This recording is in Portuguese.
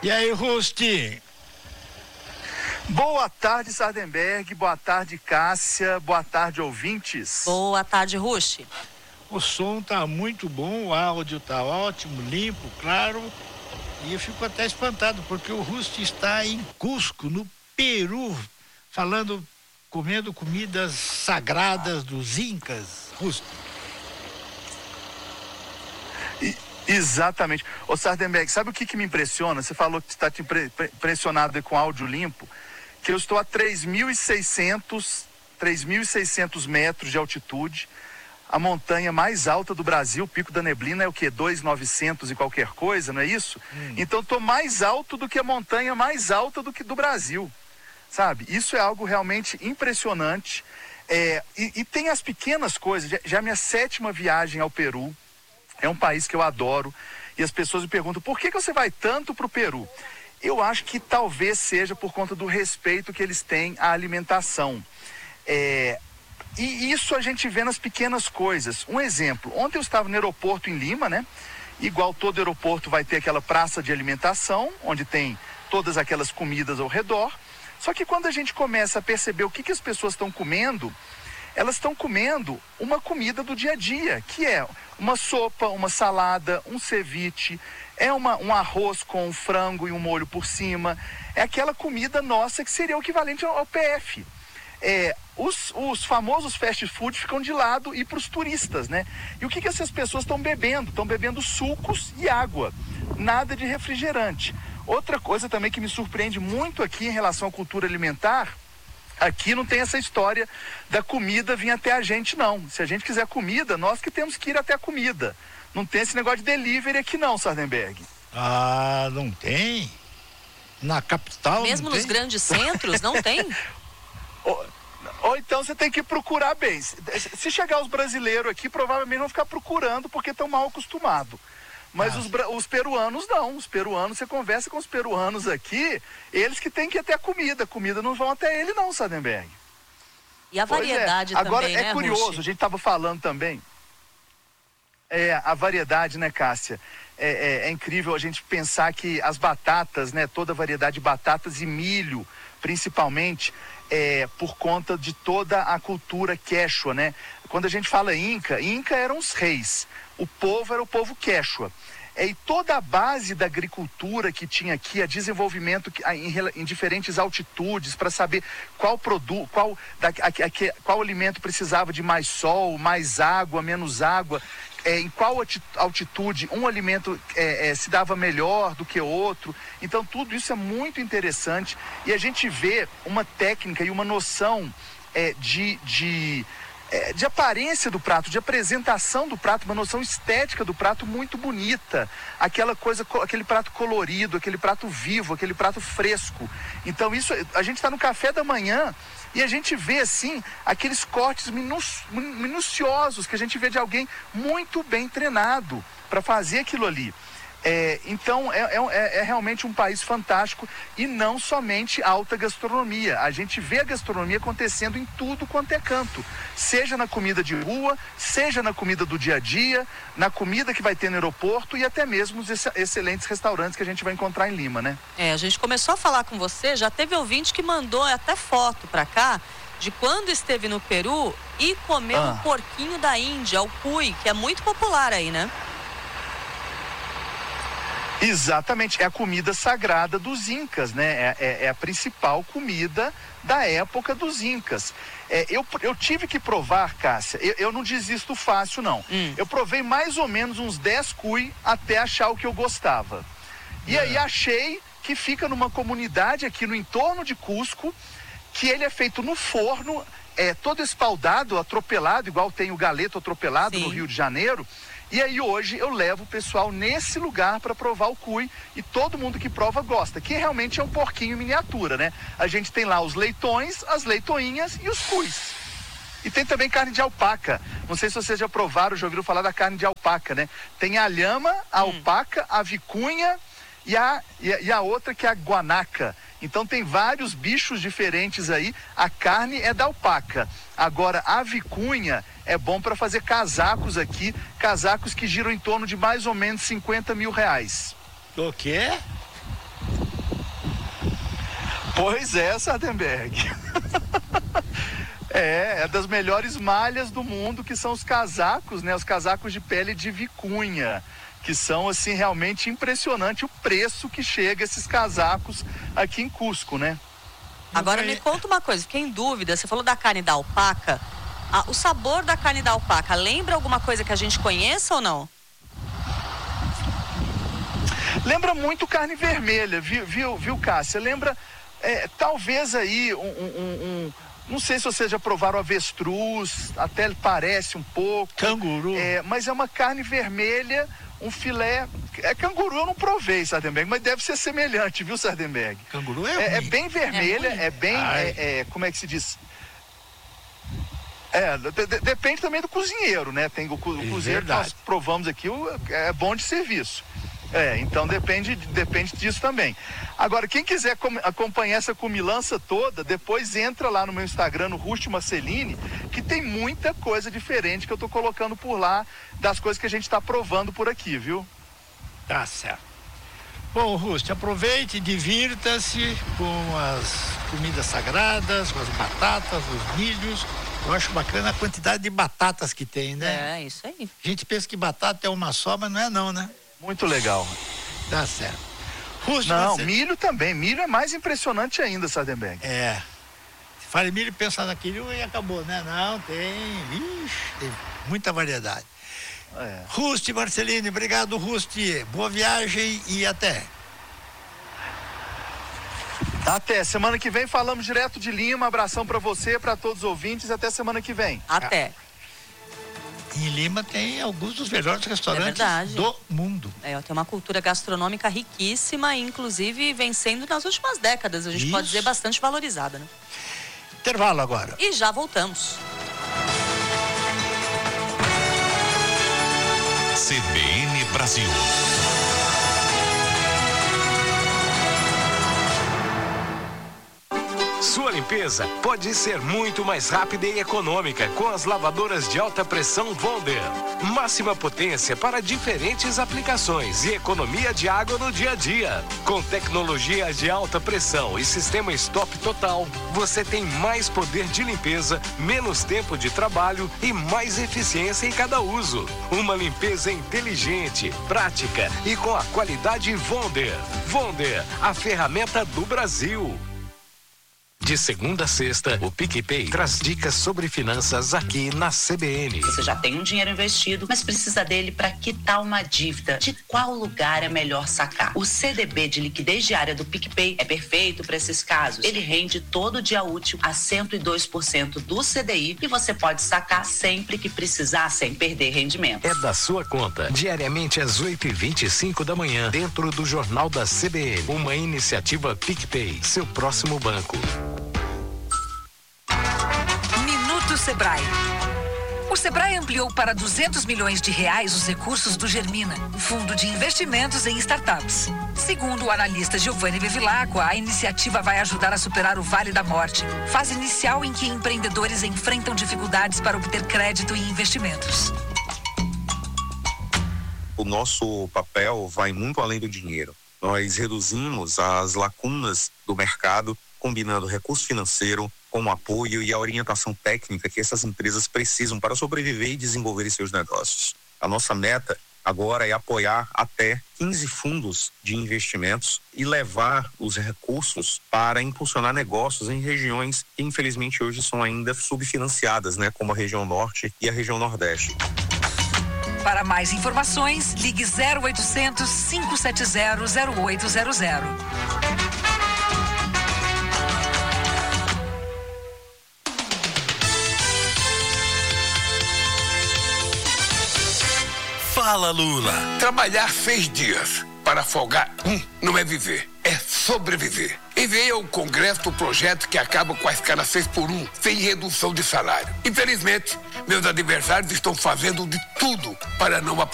E aí, Rusti? Boa tarde, Sardenberg. Boa tarde, Cássia. Boa tarde, ouvintes. Boa tarde, Rusti. O som tá muito bom, o áudio tá ótimo, limpo, claro. E eu fico até espantado, porque o Rusti está em Cusco, no Peru, comendo comidas sagradas dos Incas. Rusti. Exatamente. Ô Sardenberg, sabe o que me impressiona? Você falou que está te impressionado com áudio limpo, que eu estou a 3.600 metros de altitude. A montanha mais alta do Brasil, o Pico da Neblina, é o quê? 2.900 e qualquer coisa, não é isso? Então estou mais alto do que a montanha mais alta do Brasil, sabe? Isso é algo realmente impressionante. E tem as pequenas coisas. Já minha 7ª viagem ao Peru. É um país que eu adoro. E as pessoas me perguntam, por que você vai tanto para o Peru? Eu acho que talvez seja por conta do respeito que eles têm à alimentação. E isso a gente vê nas pequenas coisas. Um exemplo, ontem eu estava no aeroporto em Lima, né? Igual todo aeroporto vai ter aquela praça de alimentação, onde tem todas aquelas comidas ao redor. Só que quando a gente começa a perceber o que as pessoas estão comendo, elas estão comendo uma comida do dia a dia, que é uma sopa, uma salada, um ceviche, um arroz com um frango e um molho por cima. É aquela comida nossa que seria o equivalente ao PF. Os famosos fast food ficam de lado e para os turistas, né? E o que essas pessoas estão bebendo? Estão bebendo sucos e água, nada de refrigerante. Outra coisa também que me surpreende muito aqui em relação à cultura alimentar, aqui não tem essa história da comida vir até a gente, não. Se a gente quiser comida, nós que temos que ir até a comida. Não tem esse negócio de delivery aqui não, Sardenberg. Ah, não tem? Na capital mesmo não tem? Nos grandes centros, não tem? Ou então você tem que procurar bem. Se chegar os brasileiros aqui, provavelmente vão ficar procurando porque estão mal acostumados. Mas os peruanos não. Os peruanos, você conversa com os peruanos aqui, eles que têm que ir até a comida. Comida não vão até ele não, Sardenberg. E a variedade também, agora, né, é curioso, Rusti? a gente estava falando também. A variedade, né, Cássia? É incrível a gente pensar que as batatas, né, toda a variedade de batatas e milho, principalmente, por conta de toda a cultura quechua, né? Quando a gente fala Inca eram os reis. O povo era o povo quechua. E toda a base da agricultura que tinha aqui, a desenvolvimento em diferentes altitudes, para saber qual alimento precisava de mais sol, mais água, menos água, em qual altitude um alimento se dava melhor do que outro. Então tudo isso é muito interessante e a gente vê uma técnica e uma noção de aparência do prato, de apresentação do prato, uma noção estética do prato muito bonita, aquele prato colorido, aquele prato vivo, aquele prato fresco. Então isso, a gente está no café da manhã e a gente vê assim, aqueles cortes minuciosos que a gente vê de alguém muito bem treinado para fazer aquilo ali. Então é realmente um país fantástico e não somente alta gastronomia. A gente vê a gastronomia acontecendo em tudo quanto é canto, seja na comida de rua, seja na comida do dia a dia, na comida que vai ter no aeroporto e até mesmo os excelentes restaurantes que a gente vai encontrar em Lima, né? A gente começou a falar com você, já teve ouvinte que mandou até foto pra cá de quando esteve no Peru e comeu um porquinho da Índia, o cuy, que é muito popular aí, né? Exatamente, é a comida sagrada dos Incas, né? É a principal comida da época dos Incas. Eu tive que provar, Cássia, eu não desisto fácil, não. Eu provei mais ou menos uns 10 cuy até achar o que eu gostava. E aí achei que fica numa comunidade aqui no entorno de Cusco, que ele é feito no forno, todo espaldado, atropelado, igual tem o galeto atropelado no Rio de Janeiro. E aí hoje eu levo o pessoal nesse lugar para provar o cuy e todo mundo que prova gosta, que realmente é um porquinho miniatura, né? A gente tem lá os leitões, as leitoinhas e os cuys. E tem também carne de alpaca. Não sei se vocês já provaram, já ouviram falar da carne de alpaca, né? Tem a lhama, a alpaca, a vicunha e a outra que é a guanaca. Então tem vários bichos diferentes aí. A carne é da alpaca. Agora a vicunha é bom para fazer casacos aqui, casacos que giram em torno de mais ou menos R$50 mil. O quê? Pois é, Sardenberg. É das melhores malhas do mundo, que são os casacos, né? Os casacos de pele de vicunha, que são, assim, realmente impressionante o preço que chega esses casacos aqui em Cusco, né? Agora me conta uma coisa, fiquei em dúvida, você falou da carne da alpaca, o sabor da carne da alpaca lembra alguma coisa que a gente conheça ou não? Lembra muito carne vermelha, viu, Cássia? Lembra, talvez aí, não sei se vocês já provaram avestruz, até ele parece um pouco. Canguru. Mas é uma carne vermelha, um filé. Canguru eu não provei, Sardenberg, mas deve ser semelhante, viu, Sardenberg? Canguru é bem vermelha, bem. Como é que se diz? Depende também do cozinheiro, né? Tem o cozinheiro que nós provamos aqui, é bom de serviço. Então depende disso também. Agora, quem quiser acompanhar essa comilança toda, depois entra lá no meu Instagram, no Rusti Marcelini, que tem muita coisa diferente que eu tô colocando por lá, das coisas que a gente tá provando por aqui, viu? Tá certo. Bom, Rusti, aproveite, divirta-se com as comidas sagradas, com as batatas, os milhos. Eu acho bacana a quantidade de batatas que tem, né? Isso aí. A gente pensa que batata é uma só, mas não, né? Muito legal. Tá certo. Rusti, milho também. Milho é mais impressionante ainda, Sardenberg. Se fala em milho, pensa naquilo e acabou, né? Não, tem muita variedade. Rusti Marcelini, obrigado, Rusti. Boa viagem e até. Até. Semana que vem falamos direto de Lima. Abração pra você, pra todos os ouvintes. Até semana que vem. Até. Em Lima tem alguns dos melhores restaurantes do mundo. Tem uma cultura gastronômica riquíssima, inclusive vem sendo nas últimas décadas, a gente pode dizer, bastante valorizada, né? Intervalo agora. E já voltamos. CBN Brasil. Sua limpeza pode ser muito mais rápida e econômica com as lavadoras de alta pressão Wonder. Máxima potência para diferentes aplicações e economia de água no dia a dia. Com tecnologia de alta pressão e sistema stop total, você tem mais poder de limpeza, menos tempo de trabalho e mais eficiência em cada uso. Uma limpeza inteligente, prática e com a qualidade Wonder. Wonder, a ferramenta do Brasil. De segunda a sexta, o PicPay traz dicas sobre finanças aqui na CBN. Você já tem um dinheiro investido, mas precisa dele para quitar uma dívida. De qual lugar é melhor sacar? O CDB de liquidez diária do PicPay é perfeito para esses casos. Ele rende todo dia útil a 102% do CDI e você pode sacar sempre que precisar, sem perder rendimento. É da sua conta, diariamente às 8h25 da manhã, dentro do Jornal da CBN. Uma iniciativa PicPay, seu próximo banco. Minuto Sebrae. O Sebrae ampliou para R$200 milhões os recursos do Germina, o fundo de investimentos em startups. Segundo o analista Giovanni Bevilacqua, a iniciativa vai ajudar a superar o Vale da Morte, fase inicial em que empreendedores enfrentam dificuldades para obter crédito e investimentos. O nosso papel vai muito além do dinheiro. Nós reduzimos as lacunas do mercado, combinando recurso financeiro com o apoio e a orientação técnica que essas empresas precisam para sobreviver e desenvolver seus negócios. A nossa meta agora é apoiar até 15 fundos de investimentos e levar os recursos para impulsionar negócios em regiões que infelizmente hoje são ainda subfinanciadas, né, como a região norte e a região nordeste. Para mais informações, ligue 0800 570 0800. Fala, Lula. Trabalhar 6 dias para folgar não é viver, é sobreviver. Enviei ao Congresso o projeto que acaba com a escala 6x1, sem redução de salário. Infelizmente, meus adversários estão fazendo de tudo para não aprovar.